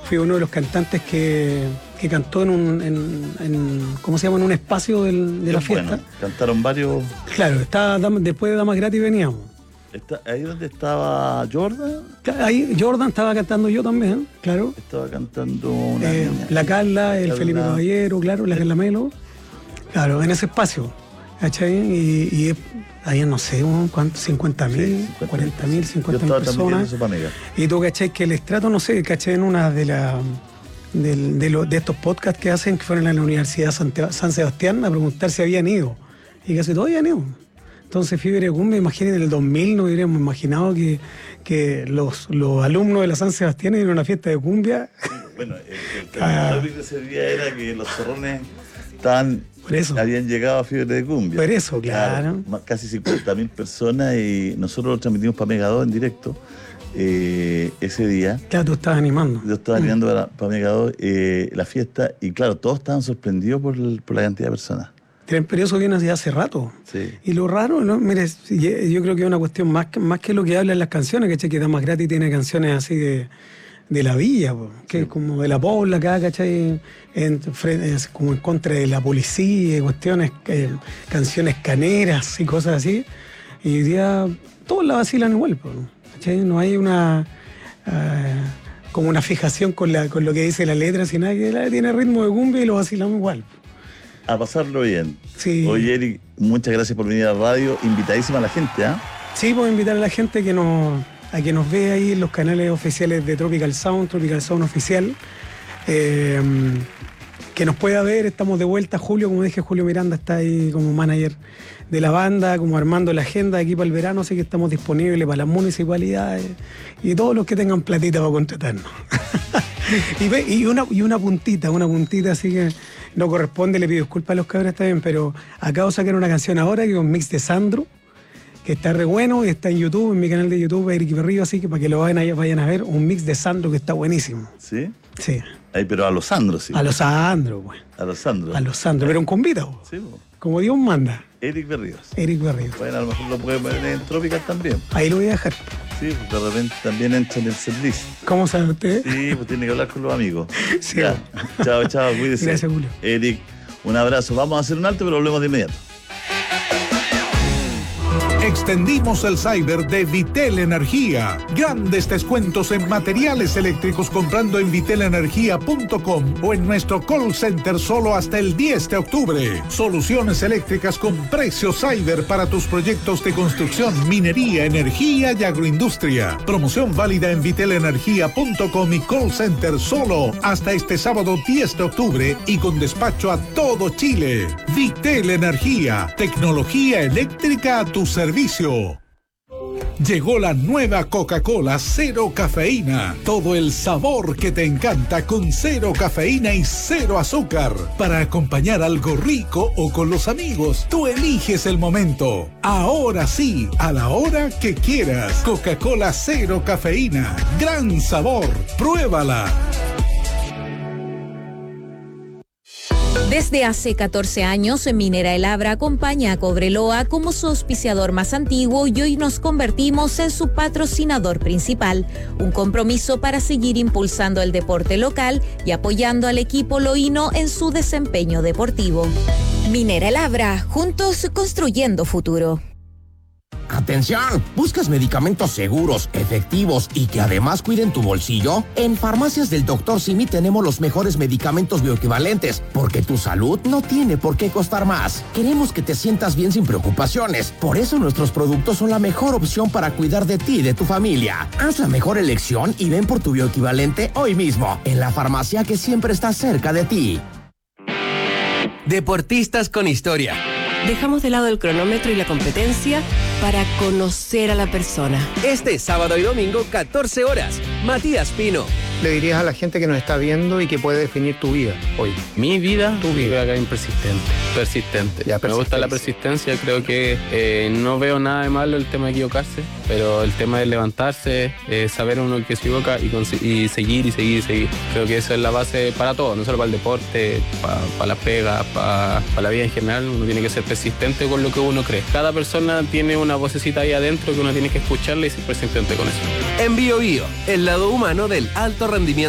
fui uno de los cantantes que cantó ¿cómo se llama? En un espacio de la fiesta. Bueno, cantaron varios. Claro, después de Damas Gratis veníamos. Ahí donde estaba Jordan. Ahí Jordan estaba cantando, yo también, claro. Estaba cantando una niña. La Carla, el Felipe Caballero, claro, la Carla Melo. Claro, en ese espacio, ¿cachai? Y había, no sé, ¿cuántos? 50.000, 40.000, 50.000 personas. Y tú, ¿cachai? Que el estrato, no sé, ¿cachai? En una de estos podcasts que hacen, que fueron a la Universidad San Sebastián a preguntar si habían ido. Y casi todos habían ido. Entonces, Fiebre de Cumbia, imagínate, en el 2000 no hubiéramos imaginado que los alumnos de la San Sebastián iban a una fiesta de cumbia. Bueno, el tópico de ese día era que los zorrones habían llegado a Fiebre de Cumbia. Por eso, claro. Casi 50.000 personas y nosotros lo transmitimos para Mega 2 en directo ese día. Claro, tú estabas animando. Yo estaba animando para Mega 2 la fiesta y claro, todos estaban sorprendidos por la cantidad de personas. Pero eso viene desde hace rato. Sí. Y lo raro, ¿no? Mire, yo creo que es una cuestión más que lo que hablan las canciones, ¿cachai? Que Damas Gratis tiene canciones así de la villa, que es como de la pobla acá, ¿cachai? Como en contra de la policía y cuestiones, canciones caneras y cosas así. Y hoy día todos la vacilan igual, ¿cachai? No hay como una fijación con lo que dice la letra, sino que tiene ritmo de cumbia y lo vacilamos igual. A pasarlo bien. Sí. Oye, Eric, muchas gracias por venir a la radio. Invitadísima a la gente, ¿ah? Sí, puedo invitar a la gente a que nos vea ahí en los canales oficiales de Tropical Sound Oficial. Que nos pueda ver, estamos de vuelta. Julio, como dije, Julio Miranda está ahí como manager de la banda, como armando la agenda aquí para el verano, así que estamos disponibles para las municipalidades y todos los que tengan platita para contratarnos. y una puntita, así que no corresponde, le pido disculpas a los cabros también, pero acabo de sacar una canción ahora que es un mix de Sandro, que está re bueno y está en YouTube, en mi canal de YouTube, Eric Berrío, así que para que lo vayan a ver, un mix de Sandro que está buenísimo. ¿Sí? Sí. Ay, pero a los Sandros, sí. A los Sandro, pues. A los Sandros. A los Sandro, pero un convito. Sí, pues. Como Dios manda. Eric Berríos. Eric Berríos. Bueno, a lo mejor lo pueden ver en Tropical también. Ahí lo voy a dejar. Sí, pues de repente también entra en el setlist. ¿Cómo sabe usted? Sí, pues tiene que hablar con los amigos. Sí. Ya. Chao, cuídese. Gracias, Julio. Eric, un abrazo. Vamos a hacer un alto, pero volvemos de inmediato. Extendimos el cyber de Vitel Energía. Grandes descuentos en materiales eléctricos comprando en vitelenergia.com o en nuestro call center solo hasta el 10 de octubre. Soluciones eléctricas con precio cyber para tus proyectos de construcción, minería, energía y agroindustria. Promoción válida en vitelenergia.com y call center solo hasta este sábado 10 de octubre y con despacho a todo Chile. Vitel Energía, tecnología eléctrica a tu servicio. Llegó la nueva Coca-Cola Cero Cafeína. Todo el sabor que te encanta con cero cafeína y cero azúcar. Para acompañar algo rico o con los amigos, tú eliges el momento. Ahora sí, a la hora que quieras. Coca-Cola Cero Cafeína. Gran sabor. Pruébala. Desde hace 14 años, Minera El Abra acompaña a Cobreloa como su auspiciador más antiguo y hoy nos convertimos en su patrocinador principal. Un compromiso para seguir impulsando el deporte local y apoyando al equipo loíno en su desempeño deportivo. Minera El Abra, juntos construyendo futuro. ¡Atención! ¿Buscas medicamentos seguros, efectivos y que además cuiden tu bolsillo? En Farmacias del Dr. Simi tenemos los mejores medicamentos bioequivalentes, porque tu salud no tiene por qué costar más. Queremos que te sientas bien sin preocupaciones. Por eso nuestros productos son la mejor opción para cuidar de ti y de tu familia. Haz la mejor elección y ven por tu bioequivalente hoy mismo, en la farmacia que siempre está cerca de ti. Deportistas con historia. Dejamos de lado el cronómetro y la competencia para conocer a la persona. Este sábado y domingo, 14 horas. Matías Pino. Le dirías a la gente que nos está viendo y que puede definir tu vida hoy? Mi vida, tu vida. Acá persistente. Ya, me gusta la persistencia, creo que no veo nada de malo el tema de equivocarse, pero el tema de levantarse, saber uno que se equivoca y seguir. Creo que esa es la base para todo, no solo para el deporte, para la pega, para la vida en general. Uno tiene que ser persistente con lo que uno cree. Cada persona tiene una vocecita ahí adentro que uno tiene que escucharla y ser persistente con eso. En Bio Bio, el lado humano del alto rendimiento